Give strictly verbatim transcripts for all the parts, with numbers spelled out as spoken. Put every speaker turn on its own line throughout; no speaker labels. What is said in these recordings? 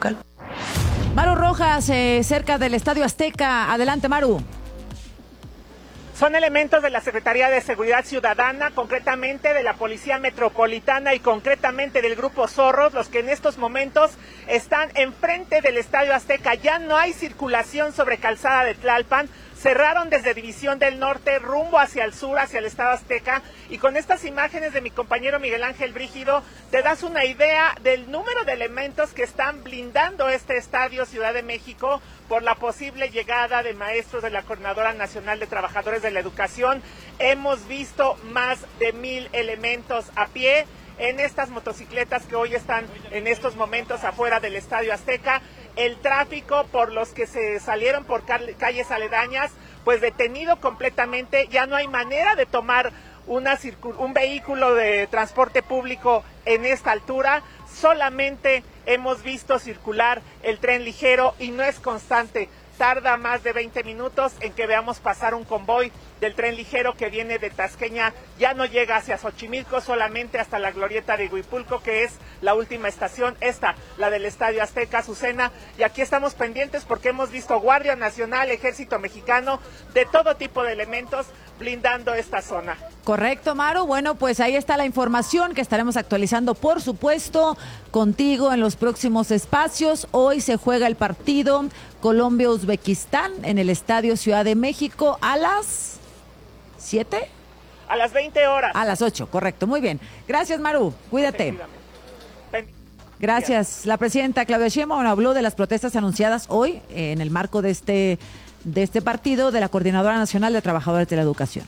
local.
Maru Rojas, eh, cerca del Estadio Azteca. Adelante, Maru.
Son elementos de la Secretaría de Seguridad Ciudadana, concretamente de la Policía Metropolitana y concretamente del Grupo Zorros, los que en estos momentos están enfrente del Estadio Azteca. Ya no hay circulación sobre Calzada de Tlalpan. Cerraron desde División del Norte rumbo hacia el sur, hacia el Estado Azteca, y con estas imágenes de mi compañero Miguel Ángel Brígido te das una idea del número de elementos que están blindando este estadio Ciudad de México por la posible llegada de maestros de la Coordinadora Nacional de Trabajadores de la Educación. Hemos visto más de mil elementos a pie en estas motocicletas que hoy están en estos momentos afuera del Estadio Azteca. El tráfico por los que se salieron por calles aledañas, pues detenido completamente. Ya no hay manera de tomar una circul- un vehículo de transporte público en esta altura. Solamente hemos visto circular el tren ligero y no es constante. Tarda más de veinte minutos en que veamos pasar un convoy del tren ligero que viene de Tasqueña. Ya no llega hacia Xochimilco, solamente hasta la glorieta de Huipulco, que es la última estación, esta, la del Estadio Azteca, Azucena. Y aquí estamos pendientes porque hemos visto Guardia Nacional, Ejército Mexicano, de todo tipo de elementos blindando esta zona.
Correcto, Maru. Bueno, pues ahí está la información que estaremos actualizando, por supuesto, contigo en los próximos espacios. Hoy se juega el partido Colombia-Uzbekistán en el Estadio Ciudad de México a las siete.
A las veinte horas.
A las ocho, correcto. Muy bien. Gracias, Maru. Cuídate. Gracias. La presidenta Claudia Sheinbaum habló de las protestas anunciadas hoy en el marco de este, de este partido de la Coordinadora Nacional de Trabajadores de la Educación.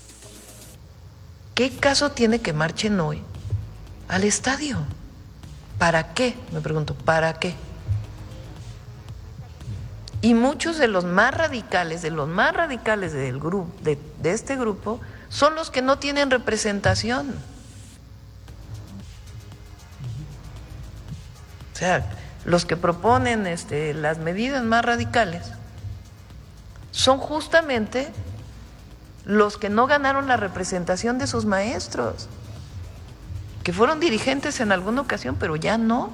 ¿Qué caso tiene que marchen hoy al estadio? ¿Para qué? Me pregunto, ¿para qué? Y muchos de los más radicales, de los más radicales del grupo, de, de este grupo, son los que no tienen representación. O sea, los que proponen este, las medidas más radicales son justamente los que no ganaron la representación de sus maestros, que fueron dirigentes en alguna ocasión, pero ya no.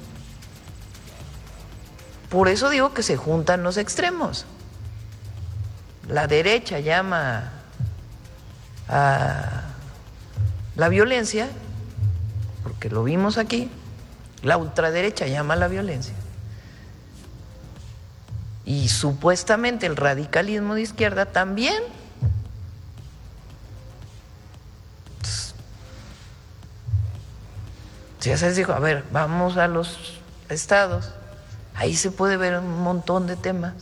Por eso digo que se juntan los extremos. La derecha llama a la violencia, porque lo vimos aquí, la ultraderecha llama a la violencia. Y supuestamente el radicalismo de izquierda también. Ya se les dijo, a ver, vamos a los estados. Ahí se puede ver un montón de temas.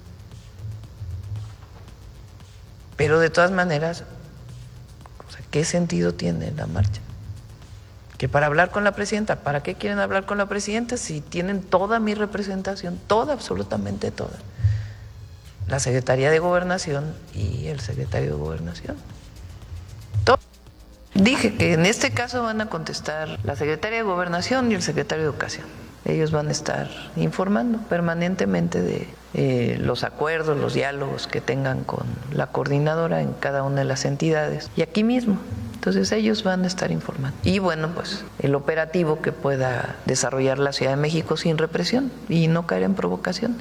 Pero de todas maneras, o sea, ¿qué sentido tiene la marcha? Que para hablar con la presidenta, ¿para qué quieren hablar con la presidenta si tienen toda mi representación, toda, absolutamente toda? La Secretaría de Gobernación y el secretario de Gobernación. Todo. Dije que en este caso van a contestar la Secretaría de Gobernación y el secretario de Educación. Ellos van a estar informando permanentemente de eh, los acuerdos, los diálogos que tengan con la coordinadora en cada una de las entidades y aquí mismo. Entonces ellos van a estar informando. Y bueno, pues el operativo que pueda desarrollar la Ciudad de México sin represión y no caer en provocaciones.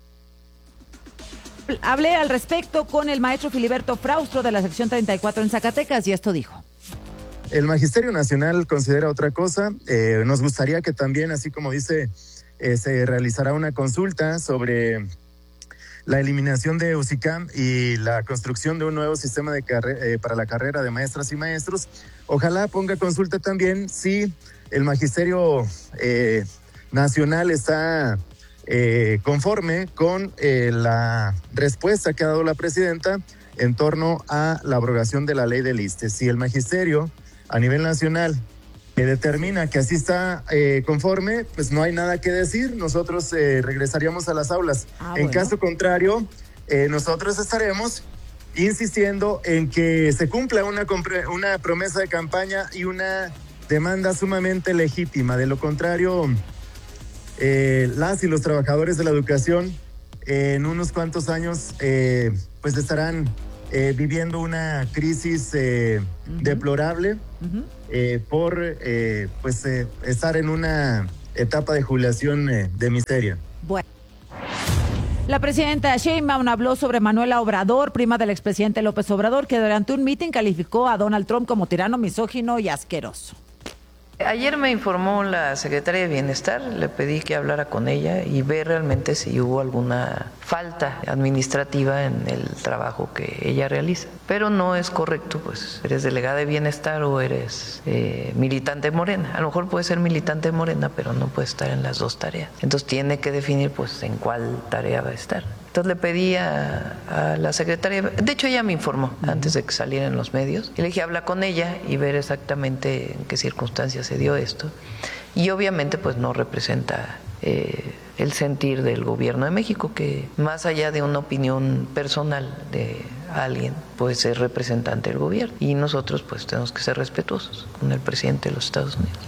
Hablé al respecto con el maestro Filiberto Fraustro de la sección treinta y cuatro en Zacatecas y esto dijo.
El Magisterio Nacional considera otra cosa. Eh, nos gustaría que también, así como dice, eh, se realizará una consulta sobre la eliminación de UCICAM y la construcción de un nuevo sistema de carre- eh, para la carrera de maestras y maestros. Ojalá ponga consulta también si el Magisterio eh, Nacional está eh, conforme con eh, la respuesta que ha dado la presidenta en torno a la abrogación de la ley del ISSSTE. Si el Magisterio a nivel nacional que determina que así está eh, conforme, pues no hay nada que decir, nosotros eh, regresaríamos a las aulas.
Ah,
en
bueno.
caso contrario, eh, nosotros estaremos insistiendo en que se cumpla una, compre- una promesa de campaña y una demanda sumamente legítima. De lo contrario, eh, las y los trabajadores de la educación eh, en unos cuantos años eh, pues estarán Eh, viviendo una crisis eh, uh-huh. deplorable uh-huh. eh, por eh, pues eh, estar en una etapa de jubilación eh, de miseria.
Bueno. La presidenta Sheinbaum habló sobre Manuela Obrador, prima del expresidente López Obrador, que durante un mitin calificó a Donald Trump como tirano, misógino y asqueroso.
Ayer me informó la secretaria de Bienestar, le pedí que hablara con ella y ver realmente si hubo alguna falta administrativa en el trabajo que ella realiza. Pero no es correcto, pues eres delegada de Bienestar o eres eh, militante Morena. A lo mejor puede ser militante Morena, pero no puede estar en las dos tareas. Entonces tiene que definir pues en cuál tarea va a estar. Entonces le pedí a, a la secretaria, de hecho ella me informó antes de que saliera en los medios, y le dije habla con ella y ver exactamente en qué circunstancias se dio esto. Y obviamente pues no representa eh, el sentir del gobierno de México, que más allá de una opinión personal de alguien, pues es representante del gobierno. Y nosotros pues tenemos que ser respetuosos con el presidente de los Estados Unidos.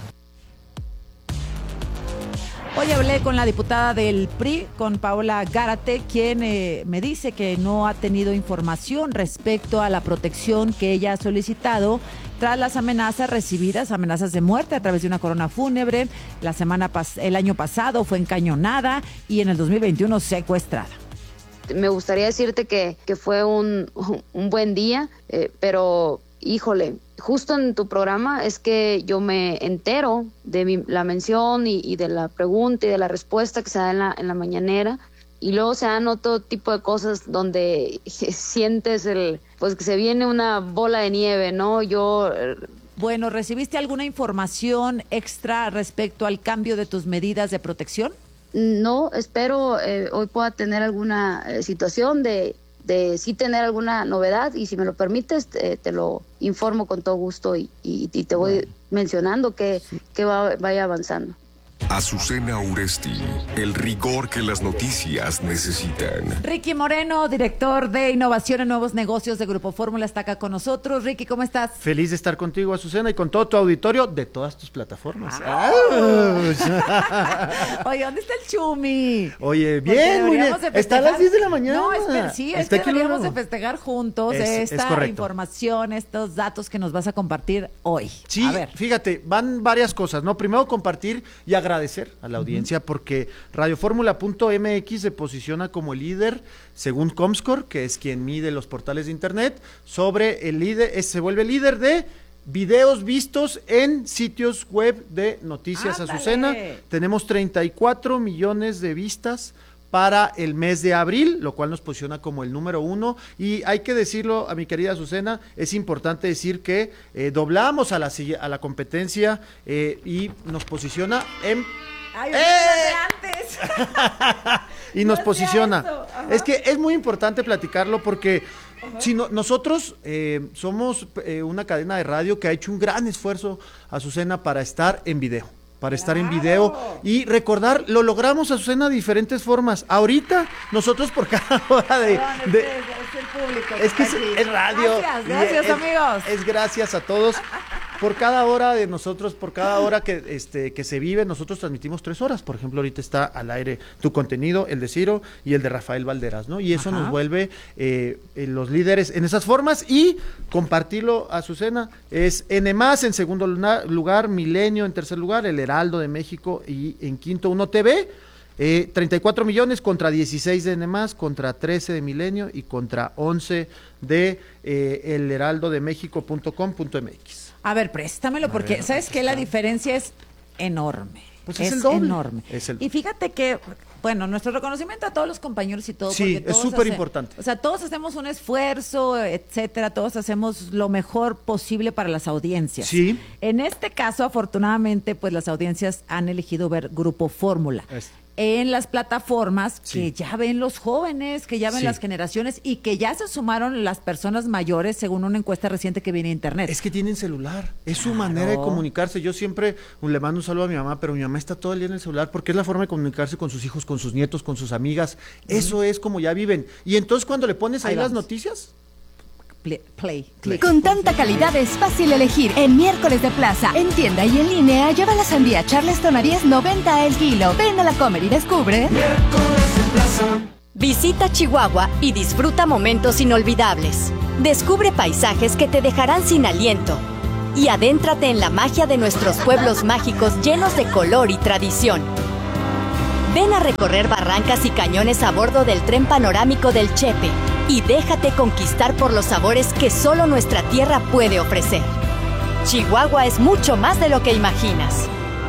Hoy hablé con la diputada del P R I, con Paola Gárate, quien eh, me dice que no ha tenido información respecto a la protección que ella ha solicitado tras las amenazas recibidas, amenazas de muerte a través de una corona fúnebre. La semana pas- el año pasado fue encañonada y en el dos mil veintiuno secuestrada.
Me gustaría decirte que, que fue un, un buen día, eh, pero híjole, justo en tu programa es que yo me entero de mi, la mención y, y de la pregunta y de la respuesta que se da en la, en la mañanera, y luego se dan otro tipo de cosas donde sientes el, pues que se viene una bola de nieve, ¿no? Yo...
Bueno, ¿recibiste alguna información extra respecto al cambio de tus medidas de protección?
No, espero eh, hoy pueda tener alguna eh, situación de... de sí tener alguna novedad, y si me lo permites te, te lo informo con todo gusto y, y, y te voy bueno. mencionando que, sí. que va, vaya avanzando.
Azucena Uresti, el rigor que las noticias necesitan.
Ricky Moreno, director de Innovación en Nuevos Negocios de Grupo Fórmula, está acá con nosotros. Ricky, ¿cómo estás?
Feliz de estar contigo, Azucena, y con todo tu auditorio de todas tus plataformas.
Ah. Oye, ¿dónde está el Chumi?
Oye, bien, muy bien. Está a las diez de la mañana.
No, espera, sí, es está que deberíamos de festejar juntos es, esta es información, estos datos que nos vas a compartir hoy.
Sí, a ver. Fíjate, van varias cosas, ¿no? Primero, compartir y agradecer a la audiencia, uh-huh. porque radio fórmula punto m x se posiciona como el líder, según Comscore, que es quien mide los portales de internet, sobre el líder, es, se vuelve líder de videos vistos en sitios web de noticias. ¡Ándale! Azucena. Tenemos treinta y cuatro millones de vistas para el mes de abril, lo cual nos posiciona como el número uno, y hay que decirlo a mi querida Azucena, es importante decir que eh, doblamos a la, a la competencia eh, y nos posiciona en...
¡Ay, ¡Eh! antes!
y nos no posiciona. Es que es muy importante platicarlo porque... Uh-huh. Si no, nosotros eh, somos eh, una cadena de radio que ha hecho un gran esfuerzo, Azucena, para estar en video. Para estar claro. en video y recordar, lo logramos, Azucena, de diferentes formas. Ahorita, nosotros por cada hora de...
Perdón,
de
es, es el público.
Es que es, es radio.
Gracias, gracias,
es,
amigos.
Es gracias a todos. Por cada hora de nosotros, por cada hora que este que se vive, nosotros transmitimos tres horas. Por ejemplo, ahorita está al aire tu contenido, el de Ciro y el de Rafael Valderas, ¿no? Y eso Ajá. nos vuelve eh, los líderes en esas formas. Y compartirlo, Azucena, es N más en segundo lugar, Milenio en tercer lugar, El Heraldo de México, y en quinto Uno T V. Eh, treinta y cuatro millones contra dieciséis de N más, contra trece de Milenio y contra once de eh, el heraldo de méxico punto com punto m x.
A ver, préstamelo, a porque ver, ¿sabes qué? La diferencia es enorme.
Pues
es,
es el doble.
enorme.
Es el...
Y fíjate que, bueno, nuestro reconocimiento a todos los compañeros y todo.
Sí, es súper importante.
O sea, todos hacemos un esfuerzo, etcétera, todos hacemos lo mejor posible para las audiencias.
Sí.
En este caso, afortunadamente, pues las audiencias han elegido ver Grupo Fórmula. Es... en las plataformas sí. que ya ven los jóvenes, que ya ven sí. las generaciones y que ya se sumaron las personas mayores según una encuesta reciente que viene a internet.
Es que tienen celular, es
claro.
su manera de comunicarse. Yo siempre le mando un saludo a mi mamá, pero mi mamá está todo el día en el celular porque es la forma de comunicarse con sus hijos, con sus nietos, con sus amigas. Mm. Eso es como ya viven. Y entonces cuando le pones ahí, ahí las noticias...
Play, play, play.
Con tanta calidad es fácil elegir. En Miércoles de Plaza, en tienda y en línea, lleva la sandía Charleston a diez noventa el kilo. Ven a la Comer y descubre
Miércoles de Plaza.
Visita Chihuahua y disfruta momentos inolvidables. Descubre paisajes que te dejarán sin aliento. y adéntrate en la magia de nuestros pueblos mágicos llenos de color y tradición. Ven a recorrer barrancas y cañones a bordo del tren panorámico del Chepe y déjate conquistar por los sabores que solo nuestra tierra puede ofrecer. Chihuahua es mucho más de lo que imaginas.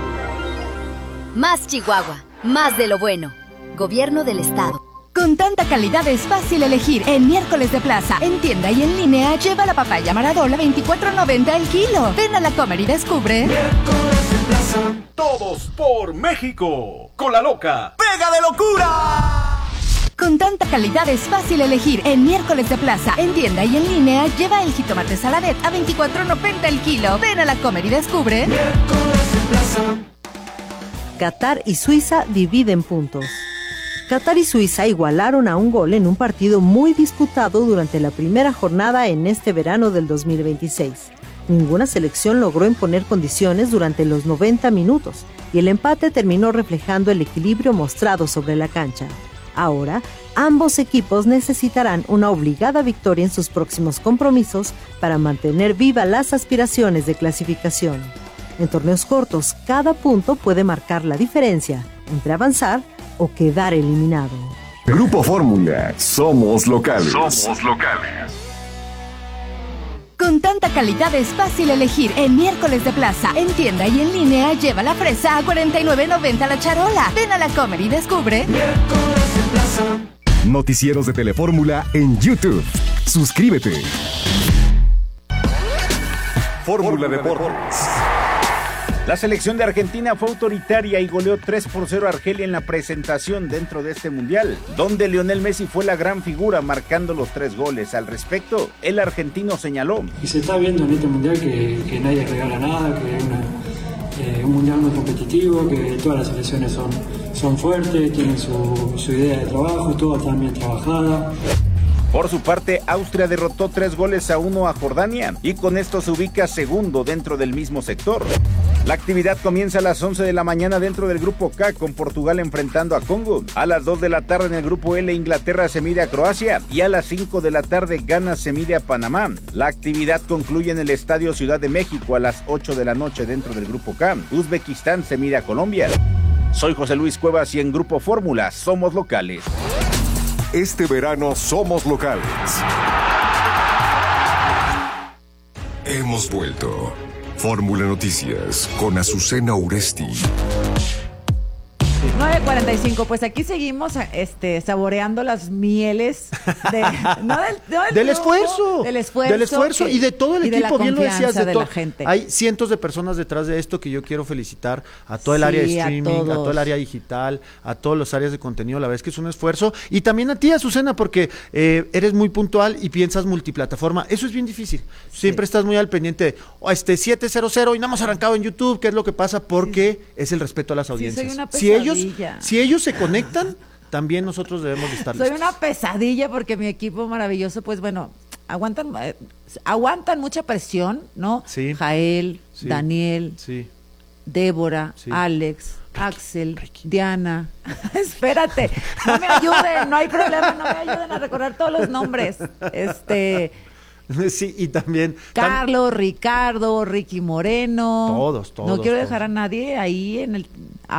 Más Chihuahua, más de lo bueno. Gobierno del Estado. Con tanta calidad es fácil elegir. En miércoles de plaza, en tienda y en línea, lleva la papaya Maradona veinticuatro noventa el kilo. Ven a la Comer y descubre.
Miércoles de plaza.
Todos por México. Con la loca. ¡Pega de locura!
Con tanta calidad es fácil elegir. En miércoles de plaza, en tienda y en línea, lleva el jitomate saladet a veinticuatro noventa el kilo. Ven a la Comer y descubre.
Miércoles de plaza.
Qatar y Suiza dividen puntos. Qatar y Suiza igualaron a un gol en un partido muy disputado durante la primera jornada en este verano del dos mil veintiséis. Ninguna selección logró imponer condiciones durante los noventa minutos y el empate terminó reflejando el equilibrio mostrado sobre la cancha. Ahora, ambos equipos necesitarán una obligada victoria en sus próximos compromisos para mantener vivas las aspiraciones de clasificación. En torneos cortos, cada punto puede marcar la diferencia entre avanzar o quedar eliminado.
Grupo Fórmula, somos locales.
Somos locales.
Con tanta calidad es fácil elegir. En miércoles de plaza, en tienda y en línea, lleva la fresa a cuarenta y nueve noventa la charola. Ven a la Comer y descubre.
Miércoles de plaza.
Noticieros de Telefórmula en YouTube. Suscríbete. Fórmula Deportes.
La selección de Argentina fue autoritaria y goleó tres por cero a Argelia en la presentación dentro de este mundial, donde Lionel Messi fue la gran figura marcando los tres goles. Al respecto, el argentino señaló:
y se está viendo en este mundial que, que nadie regala nada, que es una, eh, un mundial muy competitivo, que todas las selecciones son, son fuertes, tienen su, su idea de trabajo, todas están bien trabajadas.
Por su parte, Austria derrotó tres goles a uno a Jordania y con esto se ubica segundo dentro del mismo sector. La actividad comienza a las once de la mañana dentro del grupo K con Portugal enfrentando a Congo. A las dos de la tarde en el grupo L, Inglaterra se mide a Croacia y a las cinco de la tarde Ghana se mide a Panamá. La actividad concluye en el Estadio Ciudad de México a las ocho de la noche dentro del grupo K. Uzbekistán se mide a Colombia. Soy José Luis Cuevas y en Grupo Fórmula somos locales.
Este verano somos locales. Hemos vuelto. Fórmula Noticias con Azucena Uresti.
nueve cuarenta y cinco, pues aquí seguimos este, saboreando las mieles de, no del, no del,
del
triunfo,
esfuerzo,
del esfuerzo,
del esfuerzo
que,
y de todo el
y
equipo,
de
bien lo decías, de,
de
to-
la gente.
Hay cientos de personas detrás de esto que yo quiero felicitar a todo el
Sí,
área de
a
streaming, a,
todos.
todo el área digital, a todas las áreas de contenido. La verdad es que es un esfuerzo y también a ti, Azucena, porque eh, eres muy puntual y piensas multiplataforma. Eso es bien difícil. Siempre estás muy al pendiente de oh, este siete cero cero y no hemos arrancado en YouTube. ¿Qué es lo que pasa? Porque sí. es el respeto a las audiencias.
Sí, soy una
si ellos,
pesadilla.
si ellos se conectan, también nosotros debemos de estar
Soy
listos.
una pesadilla porque mi equipo maravilloso, pues bueno, aguantan eh, aguantan mucha presión, ¿no?
Sí.
Jael,
Sí.
Daniel,
Sí.
Débora,
Sí.
Alex, Axel, Diana. Espérate, no me ayuden, no hay problema, no me ayuden a recordar todos los nombres. Este,
Sí, y también... tam-
Carlos, Ricardo, Ricky Moreno.
Todos, todos,
No quiero
todos.
dejar a nadie ahí en el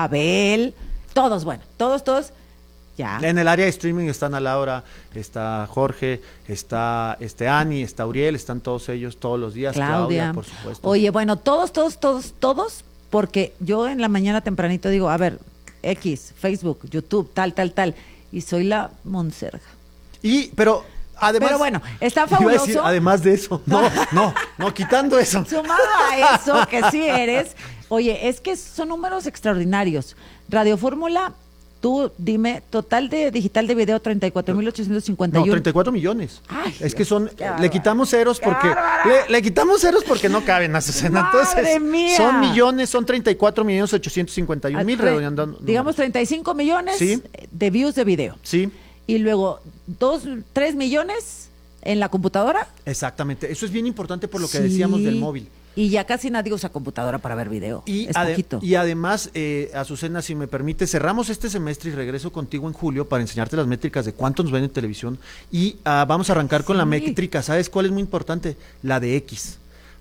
Abel, todos, bueno, todos, todos. Ya.
En el área de streaming están a Laura, está Jorge, está este Ani, está Uriel, están todos ellos todos los días, Claudia,
Claudia,
por supuesto.
Oye, bueno, todos, todos, todos, todos, porque yo en la mañana tempranito digo, a ver, X, Facebook, YouTube, tal, tal, tal, y soy la Monserga.
Y, pero además...
Pero bueno, está
iba a
fabuloso.
decir, además de eso, no, no, no, quitando eso.
Sumado a eso, que sí eres, oye, es que son números extraordinarios. Radio Fórmula, tú dime, total de digital de video treinta y cuatro mil ochocientos cincuenta y uno.
No, treinta y cuatro millones.
Ay,
es que son,
qué
le
bárbara.
quitamos ceros
Qué
porque,
bárbara.
le, le quitamos ceros porque no caben, Azucena.
¡Madre
Entonces,
mía!
son millones, son treinta y cuatro millones ochocientos cincuenta y un mil,
Tre-
redondeando.
Digamos treinta y cinco millones
Sí.
de views de video.
Sí,
Y luego dos, tres millones en la computadora.
exactamente. Eso es bien importante por lo que
Sí.
decíamos del móvil.
Y ya casi nadie usa computadora para ver video.
Y,
es
ade-
poquito.
y además, eh, Azucena, si me permite, cerramos este semestre y regreso contigo en julio para enseñarte las métricas de cuánto nos ven en televisión. Y ah, vamos a arrancar con la
Sí.
métrica, ¿sabes cuál es muy importante? La de X.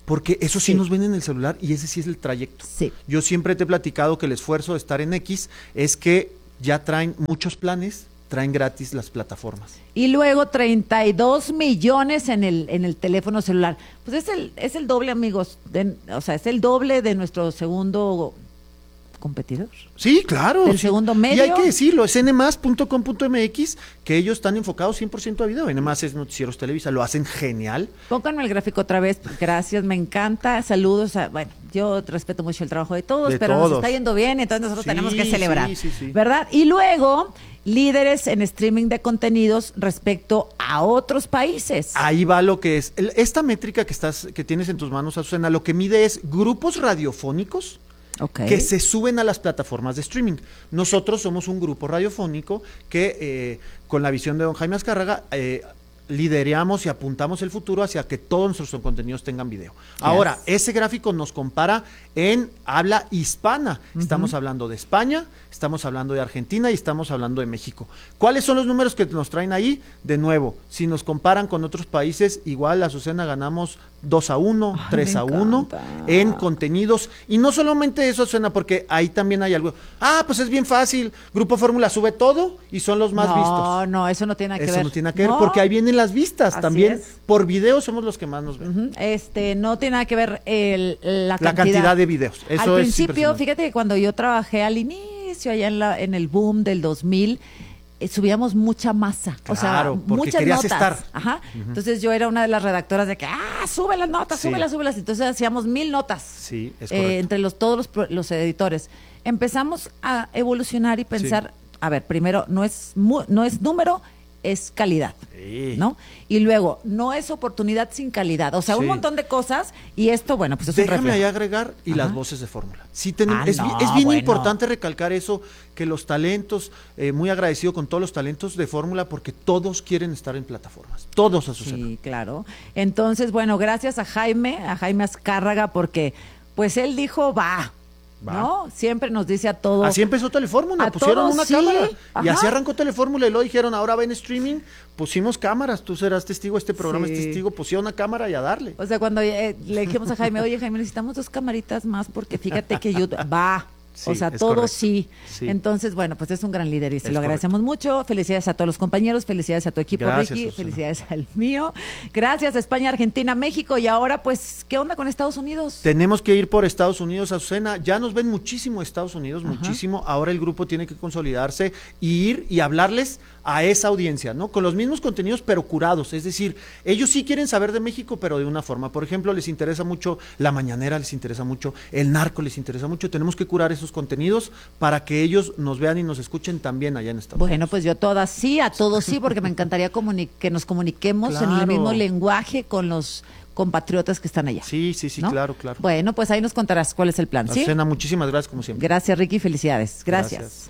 porque eso sí,
Sí.
nos ven en el celular y ese sí es el trayecto.
Sí.
Yo siempre te he platicado que el esfuerzo de estar en X es que ya traen muchos planes, traen gratis las plataformas.
Y luego treinta y dos millones en el en el teléfono celular. Pues es el es el doble, amigos, de- o sea, es el doble de nuestro segundo competidor.
Sí, claro.
Del
sí.
segundo
Y
medio.
hay que decirlo, es ene más punto com punto eme equis, que ellos están enfocados cien por ciento a video. ene más es Noticieros Televisa, lo hacen genial.
Pónganme el gráfico otra vez, gracias, me encanta, saludos, a- bueno, yo respeto mucho el trabajo de todos,
De
pero
todos.
nos está yendo bien, entonces nosotros
Sí,
tenemos que celebrar,
sí, sí, sí.
¿verdad? Y luego, líderes en streaming de contenidos respecto a otros países.
Ahí va lo que es. El- esta métrica que estás, que tienes en tus manos, Azucena, lo que mide es grupos radiofónicos
Ok.
que se suben a las plataformas de streaming. Nosotros somos un grupo radiofónico que, eh, con la visión de don Jaime Azcárraga, eh, lideramos y apuntamos el futuro hacia que todos nuestros contenidos tengan video. Ahora, ese gráfico nos compara en habla hispana. Estamos hablando de España, estamos hablando de Argentina y estamos hablando de México. ¿Cuáles son los números que nos traen ahí? De nuevo, si nos comparan con otros países, igual Azucena ganamos dos a uno,
Ay,
tres
me
a uno en contenidos. Y no solamente eso, Azucena, porque ahí también hay algo. Ah, pues es bien fácil. Grupo Fórmula sube todo y son los más
no,
vistos.
No, no, eso no tiene nada que
Eso
ver.
no tiene nada que ver,
No.
porque ahí vienen las vistas
Así
también.
es.
Por video somos los que más nos ven.
Ujú, Este, no tiene nada que ver el, la,
La cantidad de videos. Eso
al
es
principio,
impresionante.
fíjate que cuando yo trabajé al inicio, allá en, la, en el boom del dos mil, eh, subíamos mucha masa. o sea,
Claro, porque
muchas
querías
notas.
estar.
Ajá.
Ujú.
Entonces yo era una de las redactoras de que, ah, sube las notas,
Sí.
súbelas, súbelas. Entonces hacíamos mil notas.
Sí, es
eh,
correcto.
entre los, todos los, pro- los editores. Empezamos a evolucionar y pensar, a ver, primero, no es, mu- no es número, es calidad.
Sí.
¿No? Y luego, no es oportunidad sin calidad. O sea, un
Sí.
montón de cosas y esto, bueno, pues es un
Déjame
reflejo.
ahí agregar y las voces de fórmula. Sí, tenemos,
Ah,
es, bi-
no,
es bien
bueno.
importante recalcar eso, que los talentos, eh, muy agradecido con todos los talentos de fórmula, porque todos quieren estar en plataformas. Todos, Azucena.
Sí, claro. Entonces, bueno, gracias a Jaime, a Jaime Azcárraga, porque pues él dijo, va,
Va.
¿no? Siempre nos dice a todos.
Así empezó Telefórmula,
A
pusieron
todos,
una
sí.
cámara y
Ajá.
así arrancó Telefórmula y luego dijeron, ahora ven streaming, pusimos cámaras, tú serás testigo, este programa
Sí.
es testigo, pusieron una cámara y a darle.
O sea, cuando eh, le dijimos a Jaime, oye, Jaime, necesitamos dos camaritas más porque fíjate que yo va.
Sí,
o sea,
es
todo
correcto.
sí.
Sí.
Entonces, bueno, pues es un gran líder y se
Es
lo agradecemos mucho. Felicidades a todos los compañeros, felicidades a tu equipo,
Gracias,
Ricky,
Susana.
felicidades al mío. Gracias, España, Argentina, México. Y ahora, pues, ¿qué onda con Estados Unidos?
Tenemos que ir por Estados Unidos, Azucena. Ya nos ven muchísimo Estados Unidos, muchísimo. Ahora el grupo tiene que consolidarse y ir y hablarles a esa audiencia, ¿no? Con los mismos contenidos, pero curados. Es decir, ellos sí quieren saber de México, pero de una forma. Por ejemplo, les interesa mucho La Mañanera, les interesa mucho El Narco, les interesa mucho. Tenemos que curar esos contenidos para que ellos nos vean y nos escuchen también allá en Estados Unidos.
Bueno, pues yo todas sí, a todos sí, porque me encantaría comuni- que nos comuniquemos en el
Claro.
mismo lenguaje con los compatriotas que están allá.
Sí, sí, sí,
¿no?
claro, claro.
Bueno, pues ahí nos contarás cuál es el plan, ¿sí?
Azucena, muchísimas gracias como siempre.
Gracias, Ricky, felicidades. Gracias.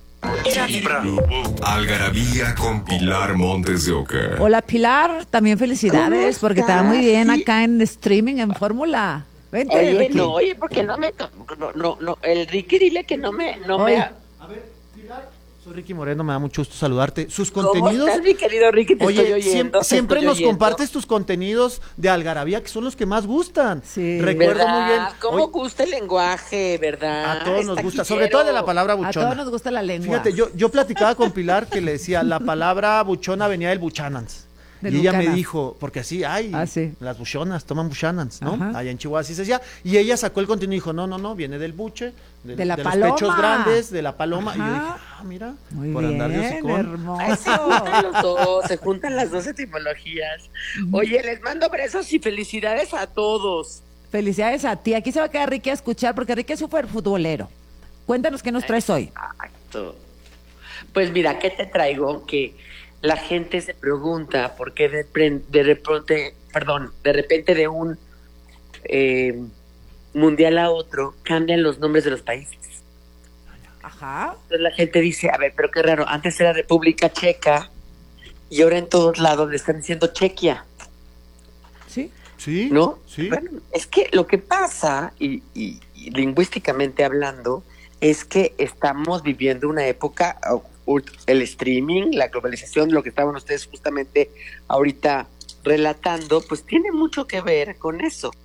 Algarabía con Pilar Montes de Oca.
Hola, Pilar, también felicidades, porque te va muy bien acá en streaming, en Fórmula. Vente,
Oye,
Ricky.
no, oye, porque no me, no, no, no, el Ricky dile que no me, no
Oye.
me.
Soy Ricky Moreno, me da mucho gusto saludarte. Sus
¿Cómo
contenidos.
estás, mi querido Ricky? Te
Oye,
estoy oyendo,
siempre,
te
siempre
estoy
nos
oyendo.
compartes tus contenidos de Algarabía, que son los que más gustan.
Sí.
Recuerdo
¿Verdad?
muy bien.
¿Cómo
Oye,
gusta el lenguaje, verdad?
a todos nos
Está
gusta,
aquí
sobre
quiero.
todo de la palabra
A
buchona.
todos nos gusta la lengua.
Fíjate, yo, yo platicaba con Pilar que le decía, la palabra buchona venía del buchanans.
Del
y ella me
Buchanan.
dijo, porque así, ay,
Ah, sí.
las buchonas toman buchanans, ¿no?
Ajá.
Allá en Chihuahua así se decía. Y ella sacó el contenido y dijo, no, no, no, viene del buche, del-
De la
los
paloma.
pechos grandes, de la paloma. Y yo
Ajá.
dije, ah, mira,
Muy
por andar de
bien,
hocicón.
Ay, se
hermoso.
juntan los dos, se juntan las dos etimologías. Oye, les mando besos y felicidades a todos.
Felicidades a ti. Aquí se va a quedar Ricky a escuchar, porque Ricky es súper futbolero. Cuéntanos qué nos traes hoy.
Exacto. Pues mira, ¿qué te traigo? Que la gente se pregunta por qué de, pre- de repente, perdón, de repente de un eh, mundial a otro cambian los nombres de los países.
Ajá.
Entonces la gente dice, a ver, pero qué raro, antes era República Checa y ahora en todos lados le están diciendo Chequia,
Sí.
Sí,
¿no?
sí.
Bueno, es que lo que pasa, y, y- y lingüísticamente hablando, es que estamos viviendo una época, uh, uh, el streaming, la globalización, lo que estaban ustedes justamente ahorita relatando, pues tiene mucho que ver con eso.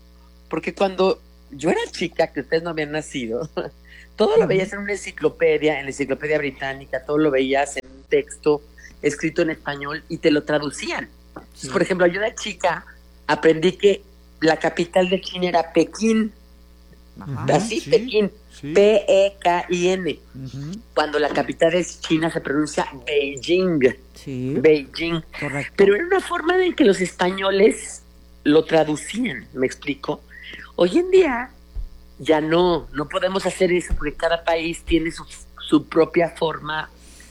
Porque cuando yo era chica, que ustedes no habían nacido, todo lo veías en una enciclopedia, en la enciclopedia británica, todo lo veías en un texto escrito en español y te lo traducían. Sí. Por ejemplo, yo de chica aprendí que la capital de China era Pekín. Ajá, así, sí, Pekín. Sí. P E K I N. Uh-huh. Cuando la capital de China se pronuncia Beijing. Sí. Beijing. Correcto. Pero era una forma en que los españoles lo traducían, ¿me explico? Hoy en día ya no, no podemos hacer eso porque cada país tiene su, su propia forma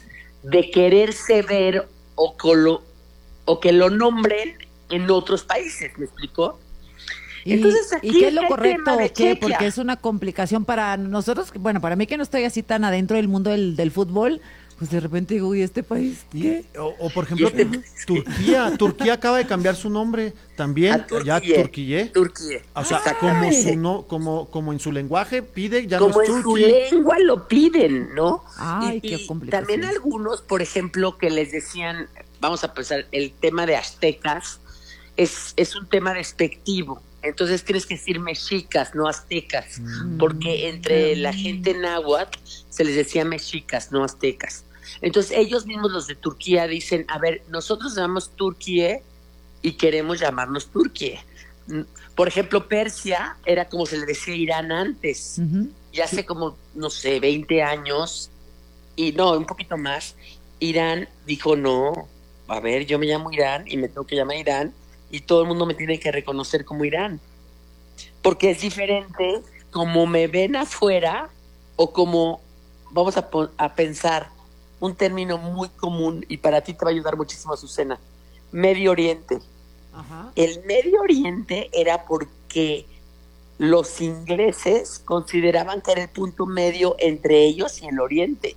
de quererse ver o, colo, o que lo nombren en otros países, ¿me explico?
¿Y, Entonces aquí ¿y qué es lo correcto o qué? Chequia. Porque es una complicación para nosotros, bueno, para mí que no estoy así tan adentro del mundo del, del fútbol, pues de repente digo, ¿y este país qué?
O, o por ejemplo, este... Turquía, Turquía acaba de cambiar su nombre también, ya Turquía.
Turquía.
O sea, como su no, como como en su lenguaje pide, ya
como
no es
en
Turquía.
Su lengua lo piden, ¿no?
Ay,
y,
qué
y
complicación.
También algunos, por ejemplo, que les decían, vamos a pensar, el tema de aztecas es es un tema despectivo. Entonces tienes que decir mexicas, no aztecas, mm. porque entre la gente náhuatl se les decía mexicas, no aztecas. Entonces ellos mismos, los de Turquía, dicen, a ver, nosotros llamamos Turquía y queremos llamarnos Turquía. Por ejemplo, Persia era como se le decía Irán antes, uh-huh. y hace como, no sé, veinte años, y no, un poquito más, Irán dijo, no, a ver, yo me llamo Irán y me tengo que llamar Irán, y todo el mundo me tiene que reconocer como Irán. Porque es diferente como me ven afuera o como, vamos a, a pensar, un término muy común y para ti te va a ayudar muchísimo, Azucena, Medio Oriente. Ajá. El Medio Oriente era porque los ingleses consideraban que era el punto medio entre ellos y el Oriente.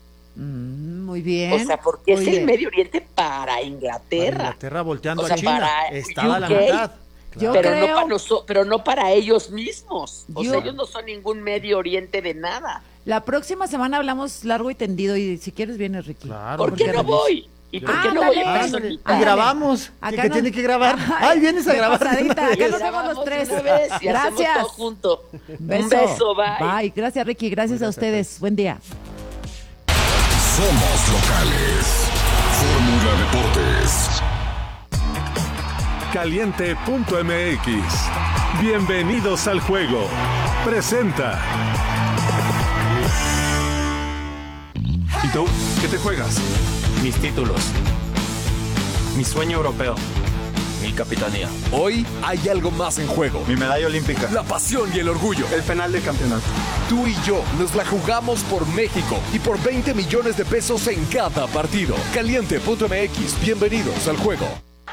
Mm, muy bien.
O sea, porque muy es bien. El Medio Oriente para Inglaterra. Para
Inglaterra volteando
o sea,
a China. Estaba a la mitad.
Claro. Pero, creo... no para noso- pero no para ellos mismos. O Yo... sea, ellos no son ningún Medio Oriente de nada.
La próxima semana hablamos largo y tendido y si quieres vienes, Ricky.
Claro. ¿Por qué no voy? ¿Y por qué
ah,
no
dale,
voy a personita?
Y grabamos. Acá ¿Qué no... tiene que grabar? Ay, Ay vienes a grabar.
Pasadita, acá nos vemos los tres.
Gracias. Todo junto.
Beso.
Un beso, bye.
Bye. Gracias, Ricky. Gracias Gracias a ustedes. Buen día.
Somos locales. Fórmula Deportes.
Caliente punto M X. Bienvenidos al juego. Presenta. ¿Y tú? ¿Qué te juegas?
Mis títulos. Mi sueño europeo. Mi capitanía.
Hoy hay algo más en juego.
Mi medalla olímpica.
La pasión y el orgullo.
El penal del campeonato.
Tú y yo nos la jugamos por México y por veinte millones de pesos en cada partido. Caliente punto M X. Bienvenidos al juego.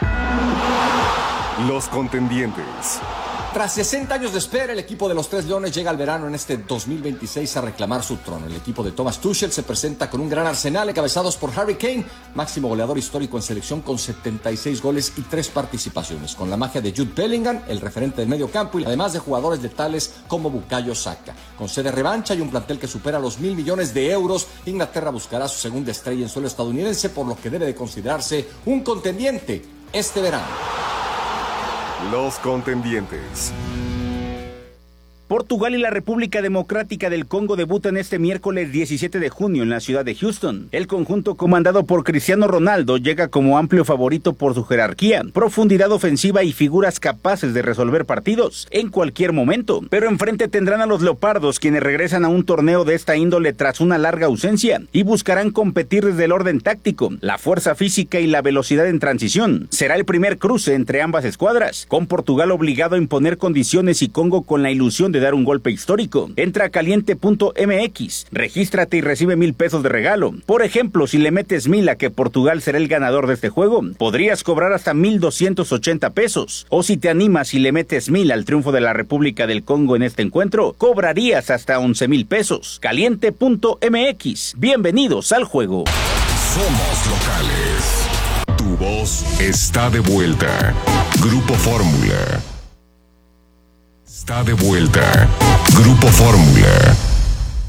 Los contendientes.
Tras sesenta años de espera, el equipo de los Tres Leones llega al verano en este dos mil veintiséis a reclamar su trono. El equipo de Thomas Tuchel se presenta con un gran arsenal encabezados por Harry Kane, máximo goleador histórico en selección con setenta y seis goles y tres participaciones, con la magia de Jude Bellingham, el referente del medio campo, y además de jugadores letales como Bukayo Saka. Con sede revancha y un plantel que supera los mil millones de euros, Inglaterra buscará su segunda estrella en suelo estadounidense, por lo que debe de considerarse un contendiente este verano.
Los contendientes.
Portugal y la República Democrática del Congo debutan este miércoles diecisiete de junio en la ciudad de Houston. El conjunto comandado por Cristiano Ronaldo llega como amplio favorito por su jerarquía, profundidad ofensiva y figuras capaces de resolver partidos en cualquier momento. Pero enfrente tendrán a los Leopardos, quienes regresan a un torneo de esta índole tras una larga ausencia y buscarán competir desde el orden táctico, la fuerza física y la velocidad en transición. Será el primer cruce entre ambas escuadras, con Portugal obligado a imponer condiciones y Congo con la ilusión de dar un golpe histórico. Entra a caliente punto M X, regístrate y recibe mil pesos de regalo. Por ejemplo, si le metes mil a que Portugal será el ganador de este juego, podrías cobrar hasta mil doscientos ochenta pesos. O si te animas y le metes mil al triunfo de la República del Congo en este encuentro, cobrarías hasta once mil pesos. caliente punto M X. Bienvenidos al juego.
Somos locales. Tu voz está de vuelta. Grupo Fórmula. Está de vuelta. Grupo Fórmula.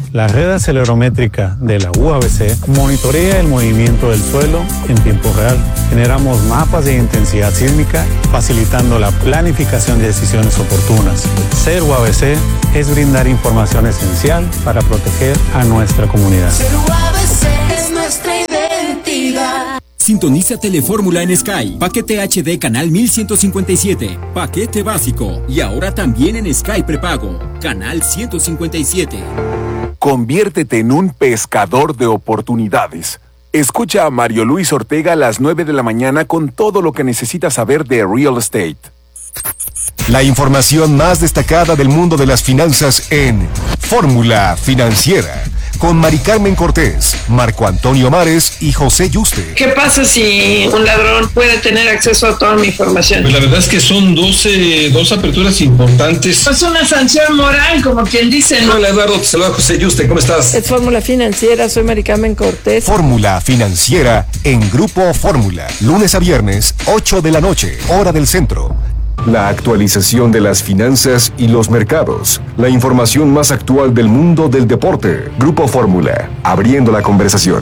La red acelerométrica de la U A B C monitorea el movimiento del suelo en tiempo real. Generamos mapas de intensidad sísmica, facilitando la planificación de decisiones oportunas. Ser U A B C es brindar información esencial para proteger a nuestra comunidad.
Ser U A B C es nuestra identidad.
Sintoniza Telefórmula en Sky. Paquete H D canal mil ciento cincuenta y siete. Paquete básico. Y ahora también en Sky prepago. Canal ciento cincuenta y siete.
Conviértete en un pescador de oportunidades. Escucha a Mario Luis Ortega a las nueve de la mañana con todo lo que necesitas saber de real estate.
La información más destacada del mundo de las finanzas en Fórmula Financiera, con Mari Carmen Cortés, Marco Antonio Mares y José Yuste.
¿Qué pasa si un ladrón puede tener acceso a toda mi información?
Pues la verdad es que son doce, dos aperturas importantes.
Es una sanción moral, como quien dice, ¿no?
Hola Eduardo, te saluda José Yuste, ¿cómo estás?
Es Fórmula Financiera, soy Mari Carmen Cortés.
Fórmula Financiera en Grupo Fórmula, lunes a viernes, ocho de la noche, hora del centro.
La actualización de las finanzas y los mercados. La información más actual del mundo del deporte. Grupo Fórmula, abriendo la conversación.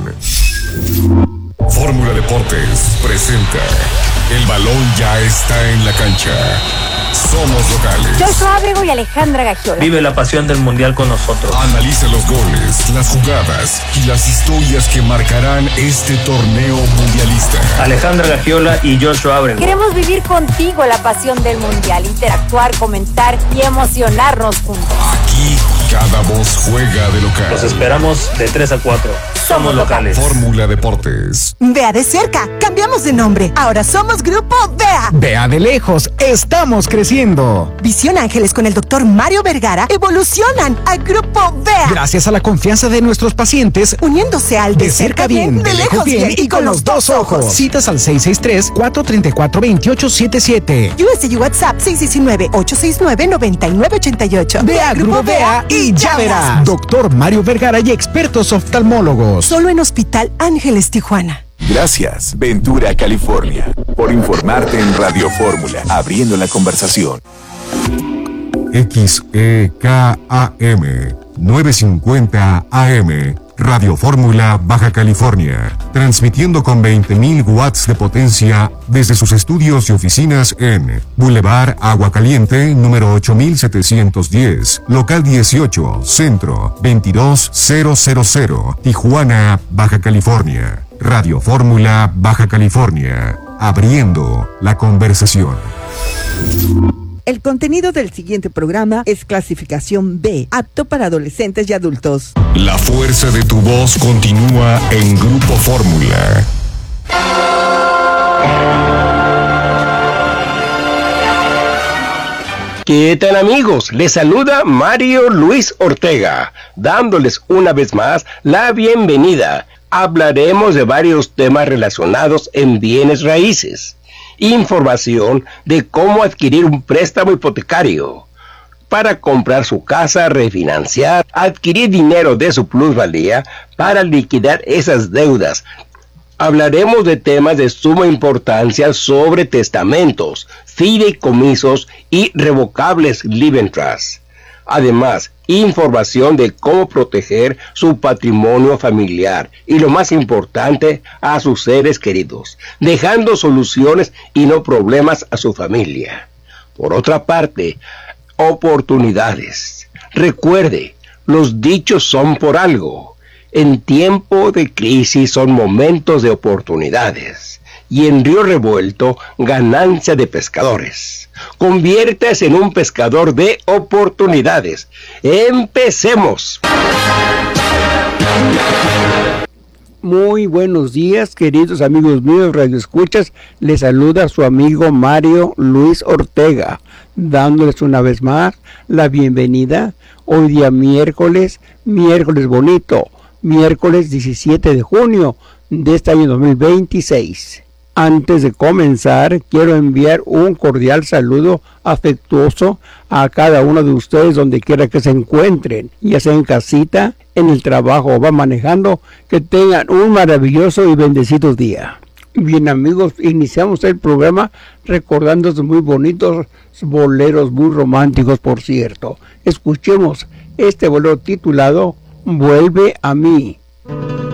Fórmula Deportes presenta. El balón ya está en la cancha. Somos locales.
Joshua Abrego y Alejandra Gagiola.
Vive la pasión del mundial con nosotros.
Analiza los goles, las jugadas y las historias que marcarán este torneo mundialista.
Alejandra Gagiola y Joshua Abrego.
Queremos vivir contigo la pasión del mundial, interactuar, comentar y emocionarnos juntos.
Aquí cada voz juega de local.
Los esperamos de tres a cuatro. Somos locales.
Fórmula Deportes.
Vea de cerca, cambiamos de nombre. Ahora somos Grupo V E A.
Vea de lejos, estamos creciendo.
Visión Ángeles con el doctor Mario Vergara evolucionan a Grupo V E A.
Gracias a la confianza de nuestros pacientes,
uniéndose al de, de cerca bien, de lejos bien y con los dos ojos.
Citas al seis seis tres, cuatro tres cuatro, dos ocho siete siete.
U S D WhatsApp seis uno nueve, ocho seis nueve, nueve nueve ocho ocho.
Ve a Grupo V E A y ya verás. Doctor Mario Vergara y expertos oftalmólogos.
Solo en Hospital Ángeles Tijuana.
Gracias, Ventura, California, por informarte en Radio Fórmula, abriendo la conversación.
X E K A M novecientos cincuenta A M, Radio Fórmula, Baja California, transmitiendo con veinte mil watts de potencia desde sus estudios y oficinas en Boulevard Agua Caliente, número ocho mil setecientos diez, local dieciocho, centro, veintidós mil, Tijuana, Baja California. Radio Fórmula, Baja California, abriendo la conversación.
El contenido del siguiente programa es clasificación B, apto para adolescentes y adultos.
La fuerza de tu voz continúa en Grupo Fórmula.
¿Qué tal, amigos? Les saluda Mario Luis Ortega, dándoles una vez más la bienvenida. Hablaremos de varios temas relacionados en bienes raíces. Información de cómo adquirir un préstamo hipotecario para comprar su casa, refinanciar, adquirir dinero de su plusvalía para liquidar esas deudas. Hablaremos de temas de suma importancia sobre testamentos, fideicomisos y revocables living trusts. Además, información de cómo proteger su patrimonio familiar y, lo más importante, a sus seres queridos, dejando soluciones y no problemas a su familia. Por otra parte, oportunidades. Recuerde, los dichos son por algo. En tiempo de crisis son momentos de oportunidades. Y en Río Revuelto, ganancia de pescadores. Conviértase en un pescador de oportunidades. ¡Empecemos!
Muy buenos días, queridos amigos míos, radioescuchas. Les saluda su amigo Mario Luis Ortega, dándoles una vez más la bienvenida. Hoy día miércoles, miércoles bonito, miércoles diecisiete de junio de este año dos mil veintiséis. Antes de comenzar, quiero enviar un cordial saludo afectuoso a cada uno de ustedes donde quiera que se encuentren, ya sea en casita, en el trabajo o va manejando. Que tengan un maravilloso y bendecido día. Bien, amigos, iniciamos el programa recordando estos muy bonitos boleros, muy románticos, por cierto. Escuchemos este bolero titulado vuelve a mí.